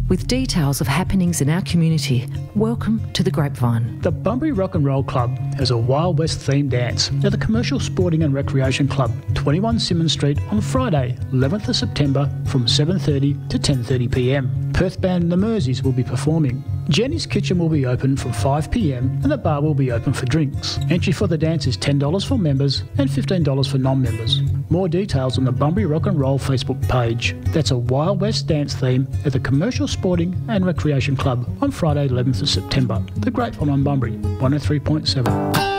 with details of happenings in our community. Welcome to The Grapevine. The Bunbury Rock and Roll Club has a Wild West themed dance at the Commercial Sporting and Recreation Club, 21 Symonds Street on Friday, 11th of September from 7:30 to 10:30pm. Perth band The Merseys will be performing. Jenny's Kitchen will be open from 5pm and the bar will be open for drinks. Entry for the dance is $10 for members and $15 for non-members. More details on the Bunbury Rock and Roll Facebook page. That's a Wild West dance theme at the Commercial Sporting and Recreation Club on Friday 11th of September. The Grapevine on Bunbury, 103.7.